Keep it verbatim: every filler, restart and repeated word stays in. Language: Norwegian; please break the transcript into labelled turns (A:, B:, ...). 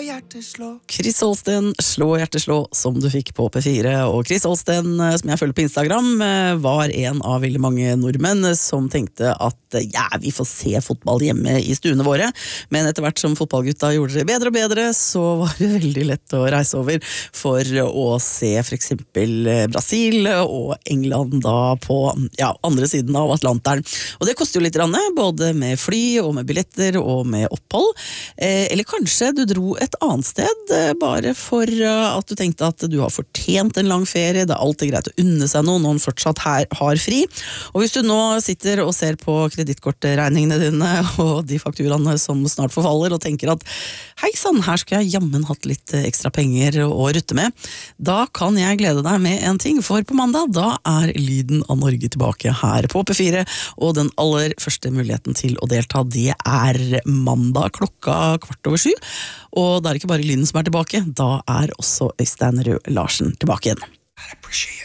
A: hjertet slå.
B: Chris Holsten, slå hjertet slå, som du fikk på P fire. Og Chris Holsten, som jeg følger på Instagram, var en av veldig mange nordmenn som tenkte at ja, vi får se fotball hjemme i stuene våre. Men etter hvert som fotballgutta gjorde det bedre og bedre, så var det veldig lett å reise over for å se for eksempel Brasil og England da på ja, andre siden av Atlanteren. Og det koster jo litt rann, både med fly og med billetter og med opphold. Eh, eller kanskje du dro et annet sted, eh, bare for uh, at du tenkte at du har fortjent en lang ferie, det er alltid greit å unne seg noe når man fortsatt her har fri. Og hvis du nå sitter og ser på kredittkortregningene dine og de fakturaene som snart forfaller og tenker at hei sann, her skal jeg jammen hatt litt ekstra penger å rutte med, da kan jeg glede deg med en ting, for på mandag da er Lyden av Norge tilbake her på P fire, og den aller første muligheten til å delta, det er mandag klokka kvart over sju, og da er det ikke bare Lyden som er tilbake, da er også Øystein Rød Larsen tilbake igjen.
A: I appreciate